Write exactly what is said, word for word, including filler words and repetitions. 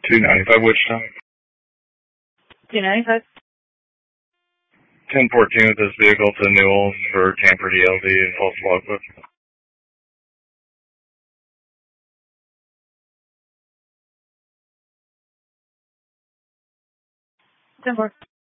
two ninety-five Wichita. two ninety-five. ten fourteen with this vehicle to Newell for tamper D L V and false logbook. ten four.